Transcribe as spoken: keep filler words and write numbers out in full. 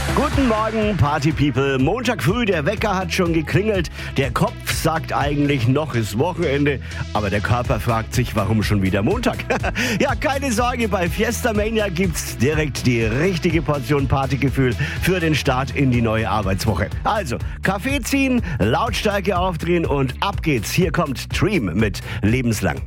Guten Morgen, Party People. Montag früh, der Wecker hat schon geklingelt. Der Kopf sagt eigentlich, noch ist Wochenende. Aber der Körper fragt sich, warum schon wieder Montag? Ja, keine Sorge, bei Fiesta Mania gibt's direkt die richtige Portion Partygefühl für den Start in die neue Arbeitswoche. Also, Kaffee ziehen, Lautstärke aufdrehen und ab geht's. Hier kommt Dream mit Lebenslang.